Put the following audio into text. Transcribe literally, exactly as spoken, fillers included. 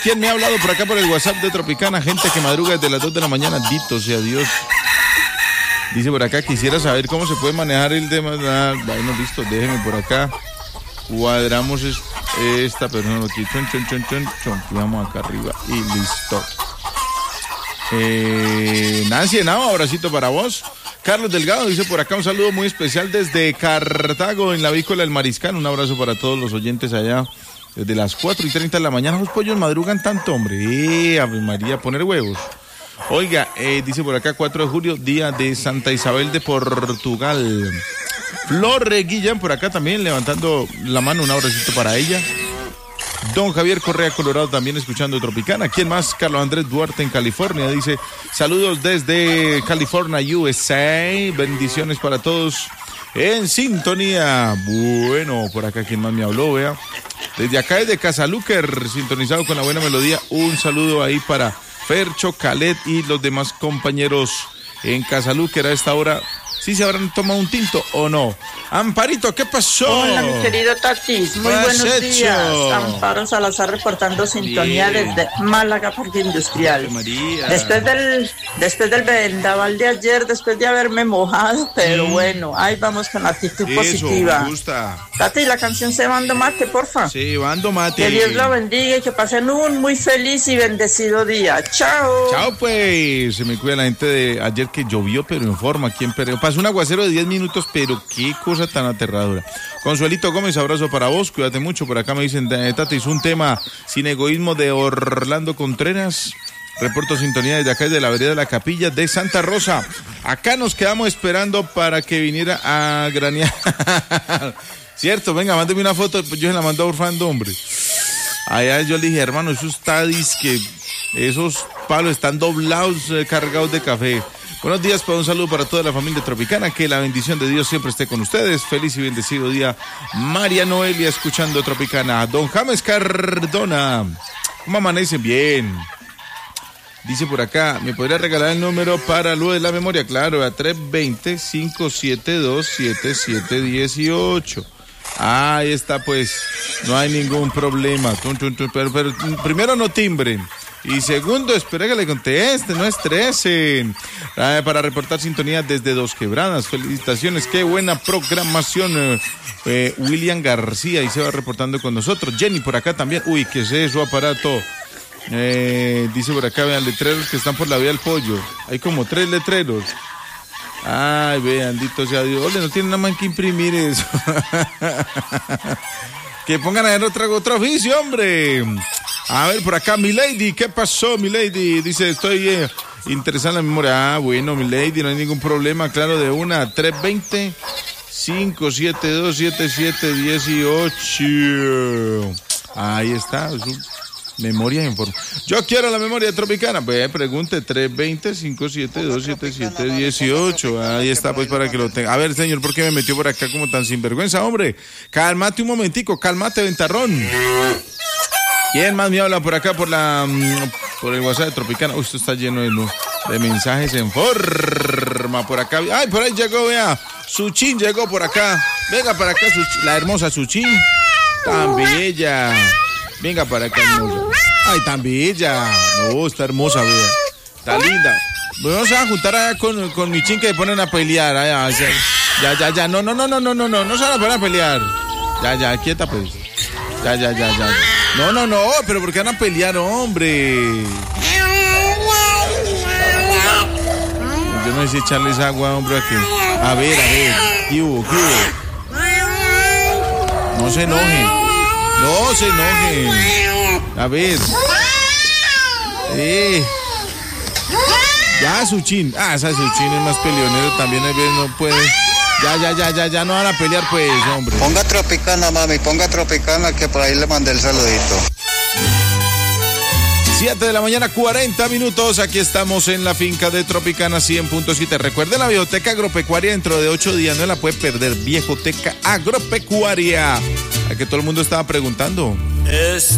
¿Quién me ha hablado por acá por el WhatsApp de Tropicana? Gente que madruga desde las dos de la mañana, dito sea Dios. Dice por acá, quisiera saber cómo se puede manejar el tema. Ah, bueno, listo, déjeme por acá. Cuadramos es, esta persona aquí. Chon, chon, chon, chon, chompeamos acá arriba y listo. Eh, Nancy Henao, abracito para vos. Carlos Delgado dice por acá un saludo muy especial desde Cartago, en la Vícola del Mariscal. Un abrazo para todos los oyentes allá. Desde las cuatro y treinta de la mañana los pollos madrugan tanto, hombre. Eh, Ave María, poner huevos. Oiga, eh, dice por acá cuatro de julio, día de Santa Isabel de Portugal. Flor Guillán por acá también levantando la mano, un abracito para ella. Don Javier Correa Colorado también escuchando Tropicana. ¿Quién más? Carlos Andrés Duarte en California dice saludos desde California, U S A. Bendiciones para todos en sintonía. Bueno, por acá quien más me habló, vea. Desde acá desde Casalúquer, sintonizado con la buena melodía. Un saludo ahí para Fercho, Calet y los demás compañeros en Casalúquer a esta hora. ¿Sí se habrán tomado un tinto o no? Amparito, ¿qué pasó? Hola, mi querido Tatis, muy buenos hecho? días. Amparo Salazar reportando sintonía Bien. desde Málaga, Parque Industrial. María. Después del después del vendaval de ayer, después de haberme mojado, pero mm. bueno, ahí vamos con actitud Eso, positiva. me gusta. Tati, la canción se Bando Mate, porfa. Sí, Bando Mate. Que Dios la bendiga y que pasen un muy feliz y bendecido día. Chao. Chao, pues. Se me cuida la gente de ayer que llovió, pero en forma aquí en Pereo. Pasó un aguacero de diez minutos, pero qué cosa tan aterradora. Consuelito Gómez, abrazo para vos, cuídate mucho. Por acá me dicen, Tati, hizo un tema sin egoísmo de Orlando Contreras. Reporto sintonía desde acá, desde la vereda de la Capilla de Santa Rosa. Acá nos quedamos esperando para que viniera a granear. Cierto, venga, mándeme una foto, yo se la mando a Orfando, hombre. Allá yo le dije, hermano, esos tadis que esos palos están doblados, eh, cargados de café. Buenos días, para un saludo para toda la familia Tropicana, que la bendición de Dios siempre esté con ustedes. Feliz y bendecido día. María Noelia escuchando Tropicana. Don James Cardona, ¿cómo amanecen? Bien. Dice por acá, ¿me podría regalar el número para lo de la memoria? Claro, a tres dos cero, cinco siete dos, siete siete uno ocho. Ahí está, pues, no hay ningún problema. Pero, pero primero no timbren. Y segundo, espera que le conteste, no estresen. Ah, para reportar sintonía desde Dos Quebradas. Felicitaciones, qué buena programación. Eh, eh, William García, y se va reportando con nosotros. Jenny por acá también. Uy, ¿qué es eso, aparato? Eh, dice por acá, vean, letreros que están por la vía del pollo. Hay como tres letreros. Ay, vean, dito sea Dios. Ole, no tienen nada más que imprimir eso. Que pongan a ver otra, otro oficio, hombre. A ver, por acá, mi lady, ¿qué pasó, mi lady? Dice, estoy eh, interesada en la memoria. Ah, bueno, mi lady, no hay ningún problema, claro, de una. tres dos cero, cinco siete dos, siete siete uno ocho. Ahí está, su memoria en forma. Yo quiero la memoria tropicana. Pues pregunte, tres dos cero, cinco siete dos, siete siete uno ocho. Ahí está, pues, para que lo tenga. A ver, señor, ¿por qué me metió por acá como tan sinvergüenza, hombre? Cálmate un momentico, cálmate, ventarrón. ¿Quién más me habla por acá por la por el WhatsApp de Tropicana? Uy, esto está lleno de, de mensajes en forma por acá. Ay, por ahí llegó, vea. Suchín llegó por acá. Venga para acá, Suchín, la hermosa Suchín. Tan bella. Venga para acá, hermosa. Ay, tan bella. No, está hermosa, vea. Está linda. Vamos a juntar allá con, con mi chin que ponen a pelear. Allá, ya, ya, ya. No, no, no, no, no, no, no. No se van a poner a pelear. Ya, ya, quieta, pues. Ya, ya, ya, ya. No, no, no, pero ¿por qué van a pelear, hombre? Yo no sé si echarles agua, hombre, aquí. A ver, a ver. ¿Qué hubo? ¿Qué hubo? No se enojen. No se enojen. A ver. Eh. Ya, Suchín. Ah, esa Suchín es más peleonero también. A ver, no puede. Ya, ya, ya, ya, ya no van a pelear, pues, hombre. Ponga Tropicana, mami, ponga Tropicana, que por ahí le mandé el saludito. siete de la mañana, cuarenta minutos. Aquí estamos en la finca de Tropicana cien punto siete. Recuerde la Bioteca Agropecuaria dentro de ocho días. No la puede perder. Viejoteca Agropecuaria. A que todo el mundo estaba preguntando. Es